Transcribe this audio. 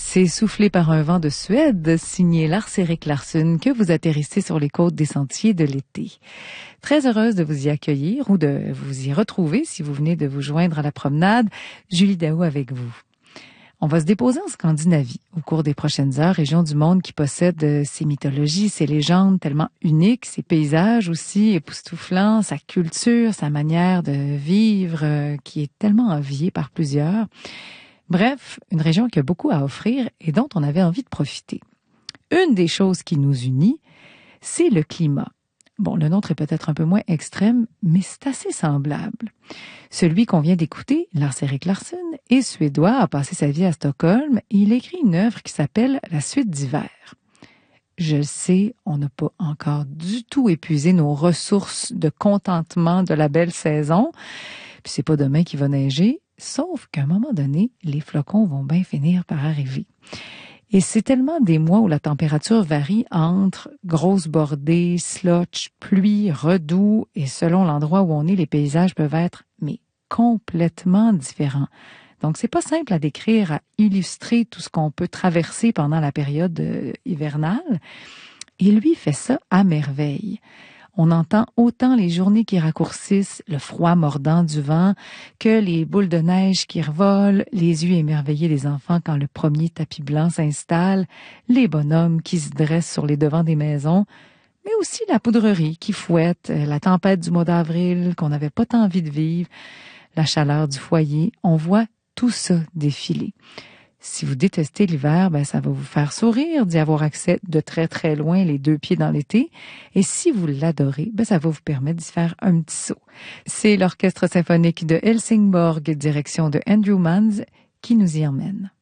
C'est Soufflé par un vent de Suède, signé Lars-Erik Larsson, que vous atterrissez sur les côtes des sentiers de l'été. Très heureuse de vous y accueillir ou de vous y retrouver si vous venez de vous joindre à la promenade. Julie Daou avec vous. On va se déposer en Scandinavie au cours des prochaines heures, région du monde qui possède ses mythologies, ses légendes tellement uniques, ses paysages aussi époustouflants, sa culture, sa manière de vivre qui est tellement enviée par plusieurs. Bref, une région qui a beaucoup à offrir et dont on avait envie de profiter. Une des choses qui nous unit, c'est le climat. Bon, le nôtre est peut-être un peu moins extrême, mais c'est assez semblable. Celui qu'on vient d'écouter, Lars-Erik Larsson, est suédois, a passé sa vie à Stockholm et il écrit une œuvre qui s'appelle La suite d'hiver. Je le sais, on n'a pas encore du tout épuisé nos ressources de contentement de la belle saison, puis c'est pas demain qu'il va neiger, sauf qu'à un moment donné, les flocons vont bien finir par arriver. Et c'est tellement des mois où la température varie entre grosse bordée, slotch, pluie, redoux, et selon l'endroit où on est, les paysages peuvent être, mais complètement différents. Donc, c'est pas simple à décrire, à illustrer tout ce qu'on peut traverser pendant la période hivernale. Et lui fait ça à merveille. On entend autant les journées qui raccourcissent, le froid mordant du vent, que les boules de neige qui revolent, les yeux émerveillés des enfants quand le premier tapis blanc s'installe, les bonhommes qui se dressent sur les devants des maisons, mais aussi la poudrerie qui fouette, la tempête du mois d'avril qu'on n'avait pas tant envie de vivre, la chaleur du foyer. On voit tout ça défiler. Si vous détestez l'hiver, ça va vous faire sourire d'y avoir accès de très très loin, les deux pieds dans l'été. Et si vous l'adorez, ça va vous permettre d'y faire un petit saut. C'est l'Orchestre symphonique de Helsingborg, direction de Andrew Manz, qui nous y emmène.